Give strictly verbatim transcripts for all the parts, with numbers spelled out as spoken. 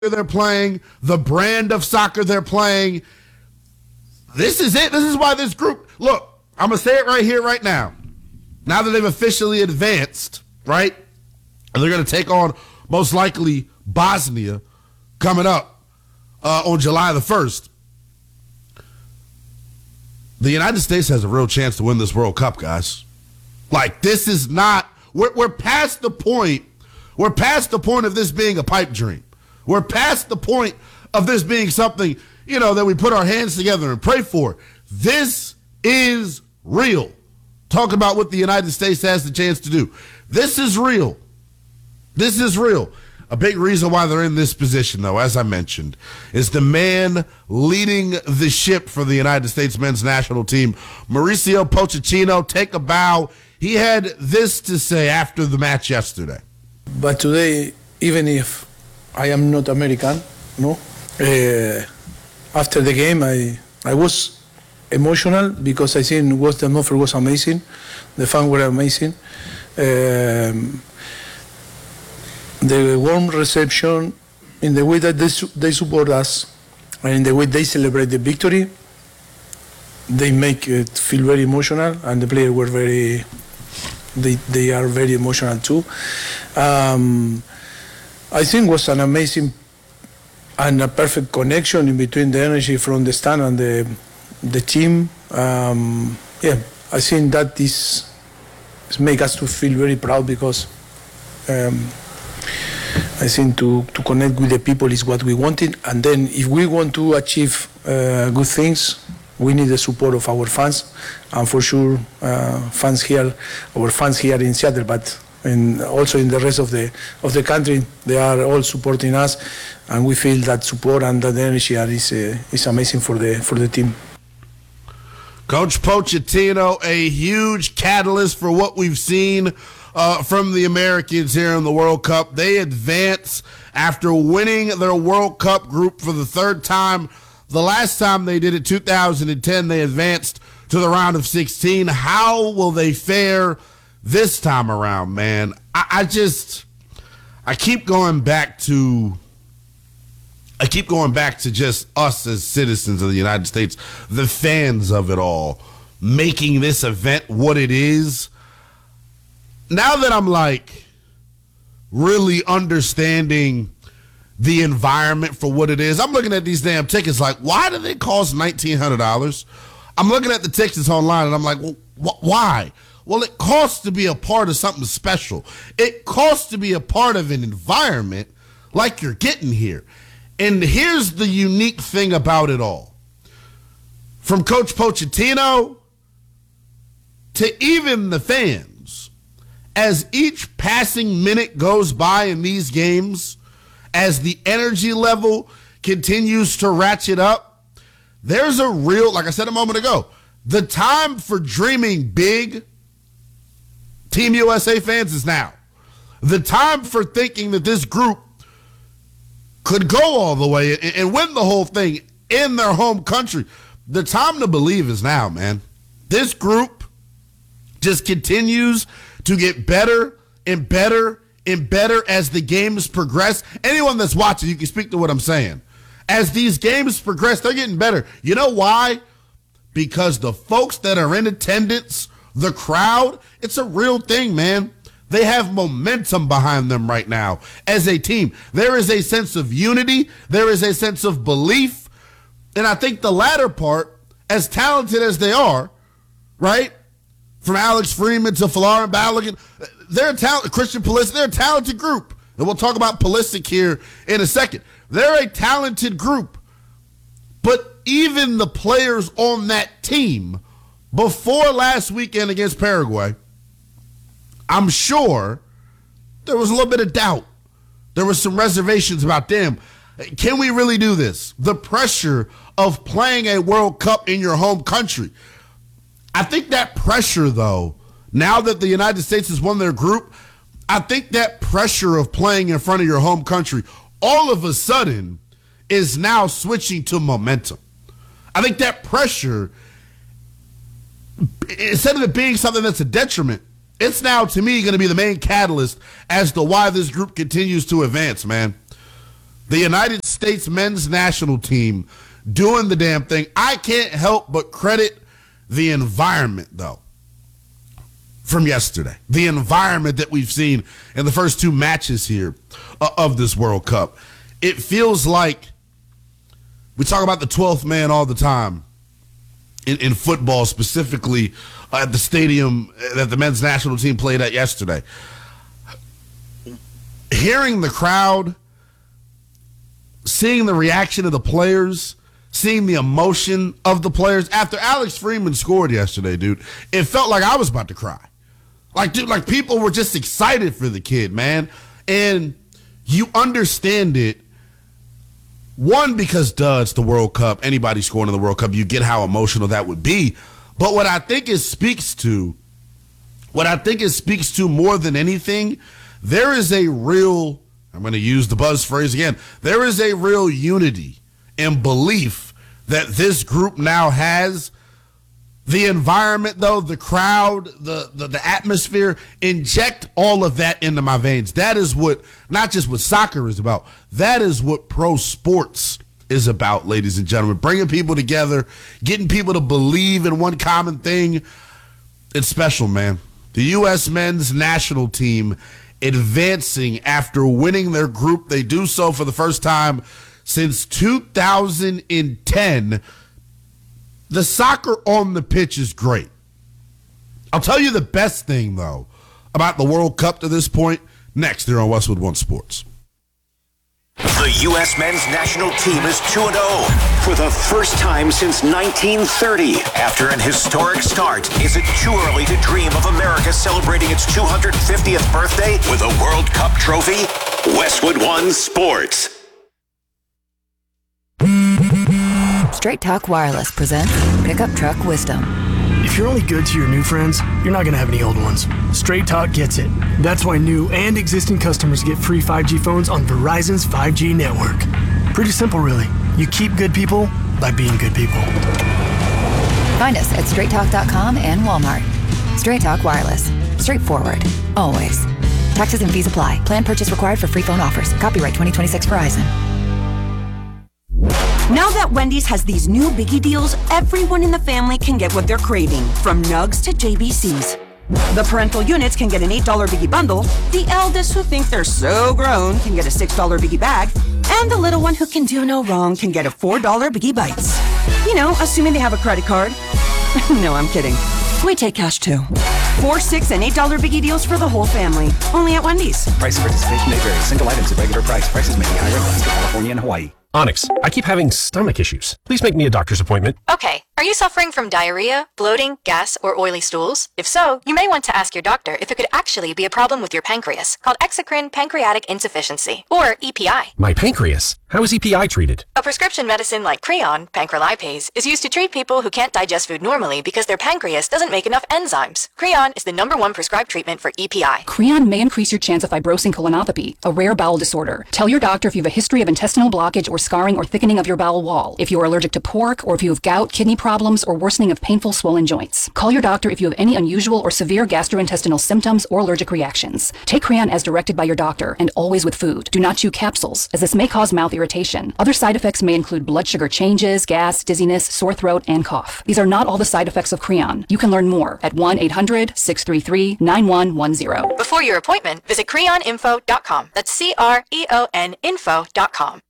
they're playing, the brand of soccer they're playing. This is it. This is why this group, look, I'm going to say it right here, right now. Now that they've officially advanced, right, and they're going to take on most likely Bosnia coming up uh, on July the first. The United States has a real chance to win this World Cup, guys. Like, this is not, we're, we're past the point, we're past the point of this being a pipe dream. We're past the point of this being something, you know, that we put our hands together and pray for. This is real. Talk about what the United States has the chance to do. This is real. This is real. A big reason why they're in this position, though, as I mentioned, is the man leading the ship for the United States men's national team, Mauricio Pochettino. Take a bow. He had this to say after the match yesterday. But today, even if I am not American, no, uh, after the game, I I was emotional because I think what the offer was amazing. The fans were amazing. Um, the warm reception, in the way that they, su- they support us, and in the way they celebrate the victory, they make it feel very emotional, and the players were very, they they are very emotional too. Um, I think it was an amazing and a perfect connection in between the energy from the stand and the the team. Um, yeah, I think that is, is make us to feel very proud because um, I think to, to connect with the people is what we wanted. And then if we want to achieve uh, good things, we need the support of our fans, and for sure, uh, fans here, our fans here in Seattle, but and also in the rest of the of the country, they are all supporting us, and we feel that support and that energy is uh, is amazing for the for the team. Coach Pochettino, a huge catalyst for what we've seen uh, from the Americans here in the World Cup. They advance after winning their World Cup group for the third time. The last time they did it, two thousand ten, they advanced to the round of sixteen. How will they fare this time around, man? I, I just, I keep going back to, I keep going back to just us as citizens of the United States, the fans of it all, making this event what it is. Now that I'm like really understanding the environment for what it is, I'm looking at these damn tickets like, why do they cost nineteen hundred dollars? I'm looking at the tickets online and I'm like, well, wh- why? Well, it costs to be a part of something special. It costs to be a part of an environment like you're getting here. And here's the unique thing about it all. From Coach Pochettino to even the fans, as each passing minute goes by in these games, as the energy level continues to ratchet up, there's a real, like I said a moment ago, the time for dreaming big, Team U S A fans, is now. The time for thinking that this group could go all the way and, and win the whole thing in their home country. The time to believe is now, man. This group just continues to get better and better and better as the games progress. Anyone that's watching, you can speak to what I'm saying. As these games progress, they're getting better. You know why? Because the folks that are in attendance, the crowd, it's a real thing, man. They have momentum behind them right now as a team. There is a sense of unity. There is a sense of belief. And I think the latter part, as talented as they are, right? From Alex Freeman to Folarin Balogun, they're a talent, Christian Pulisic, they're a talented group. And we'll talk about Pulisic here in a second. They're a talented group. But even the players on that team before last weekend against Paraguay, I'm sure there was a little bit of doubt. There was some reservations about them. Can we really do this? The pressure of playing a World Cup in your home country. I think that pressure, though, now that the United States has won their group, I think that pressure of playing in front of your home country all of a sudden is now switching to momentum. I think that pressure, instead of it being something that's a detriment, it's now, to me, going to be the main catalyst as to why this group continues to advance, man. the United States men's national team doing the damn thing. I can't help but credit the environment, though, from yesterday. The environment that we've seen in the first two matches here uh, of this World Cup. It feels like we talk about the twelfth man all the time in, in football, specifically uh, at the stadium that the men's national team played at yesterday. Hearing the crowd, seeing the reaction of the players, seeing the emotion of the players after Alex Freeman scored yesterday, dude, it felt like I was about to cry. Like, dude, like people were just excited for the kid, man. And you understand it. One, because, duh, it's the World Cup. Anybody scoring in the World Cup, you get how emotional that would be. But what I think it speaks to, what I think it speaks to more than anything, there is a real, I'm going to use the buzz phrase again, there is a real unity and belief that this group now has. The environment, though, the crowd, the, the the atmosphere, inject all of that into my veins. That is what, not just what soccer is about, that is what pro sports is about, ladies and gentlemen. Bringing people together, getting people to believe in one common thing. It's special, man. The U S men's national team advancing after winning their group. They do so for the first time since two thousand ten. The soccer on the pitch is great. I'll tell you the best thing, though, about the World Cup to this point, next here on Westwood One Sports. The U S men's national team is two and oh for the first time since nineteen thirty. After an historic start, is it too early to dream of America celebrating its two hundred fiftieth birthday with a World Cup trophy? Westwood One Sports. Straight Talk Wireless presents Pickup Truck Wisdom. If you're only good to your new friends, you're not going to have any old ones. Straight Talk gets it. That's why new and existing customers get free five G phones on Verizon's five G network. Pretty simple, really. You keep good people by being good people. Find us at straight talk dot com and Walmart. Straight Talk Wireless. Straightforward. Always. Taxes and fees apply. Plan purchase required for free phone offers. Copyright twenty twenty-six Verizon. Now that Wendy's has these new biggie deals, everyone in the family can get what they're craving, from nugs to J B Cs. The parental units can get an eight dollar biggie bundle, the eldest who think they're so grown can get a six dollar biggie bag, and the little one who can do no wrong can get a four dollar biggie bites. You know, assuming they have a credit card. No, I'm kidding. We take cash too. Four, six, and eight dollar biggie deals for the whole family. Only at Wendy's. Price of participation may vary. Single items at regular price. Prices may be higher in Alaska, California, and Hawaii. Onyx, I keep having stomach issues. Please make me a doctor's appointment. Okay. Are you suffering from diarrhea, bloating, gas, or oily stools? If so, you may want to ask your doctor if it could actually be a problem with your pancreas, called exocrine pancreatic insufficiency, or E P I. My pancreas? How is E P I treated? A prescription medicine like Creon, pancrelipase, is used to treat people who can't digest food normally because their pancreas doesn't make enough enzymes. Creon is the number one prescribed treatment for E P I. Creon may increase your chance of fibrosing colonopathy, a rare bowel disorder. Tell your doctor if you have a history of intestinal blockage or scarring or thickening of your bowel wall, if you are allergic to pork, or if you have gout, kidney problems, or worsening of painful swollen joints. Call your doctor if you have any unusual or severe gastrointestinal symptoms or allergic reactions. Take Creon as directed by your doctor, and always with food. Do not chew capsules, as this may cause mouth irritation. Other side effects may include blood sugar changes, gas, dizziness, sore throat, and cough. These are not all the side effects of Creon. You can learn more at one eight hundred, six three three, nine one one zero. Before your appointment, visit creon info dot com. That's C R E O N info dot com.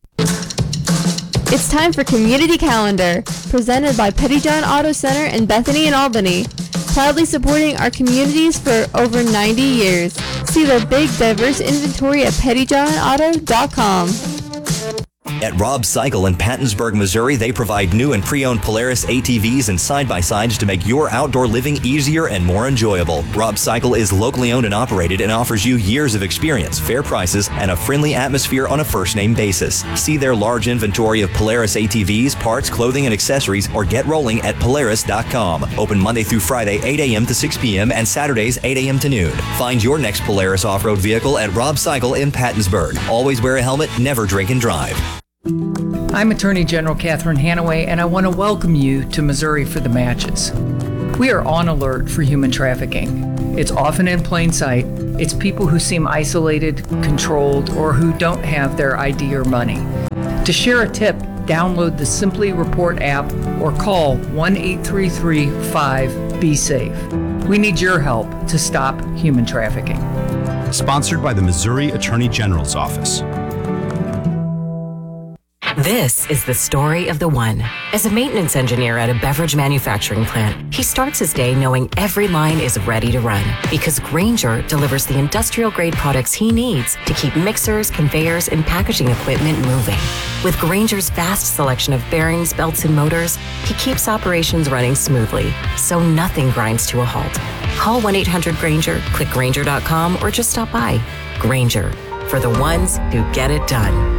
It's time for Community Calendar, presented by Pettyjohn Auto Center in Bethany and Albany. Proudly supporting our communities for over ninety years. See the big, diverse inventory at pettyjohn auto dot com. At Rob Cycle in Pattonsburg, Missouri, they provide new and pre-owned Polaris A T Vs and side-by-sides to make your outdoor living easier and more enjoyable. Rob Cycle is locally owned and operated and offers you years of experience, fair prices, and a friendly atmosphere on a first-name basis. See their large inventory of Polaris A T Vs, parts, clothing, and accessories, or get rolling at Polaris dot com. Open Monday through Friday, eight a.m. to six p.m., and Saturdays, eight a.m. to noon. Find your next Polaris off-road vehicle at Rob Cycle in Pattonsburg. Always wear a helmet, never drink and drive. I'm Attorney General Catherine Hanaway, and I want to welcome you to Missouri for the Matches. We are on alert for human trafficking. It's often in plain sight. It's people who seem isolated, controlled, or who don't have their I D or money. To share a tip, download the Simply Report app or call one eight three three five be safe. We need your help to stop human trafficking. Sponsored by the Missouri Attorney General's Office. This is the story of the one. As a maintenance engineer at a beverage manufacturing plant, he starts his day knowing every line is ready to run because Grainger delivers the industrial-grade products he needs to keep mixers, conveyors, and packaging equipment moving. With Grainger's vast selection of bearings, belts, and motors, he keeps operations running smoothly, so nothing grinds to a halt. Call one eight hundred Grainger, click Grainger dot com, or just stop by. Grainger, for the ones who get it done.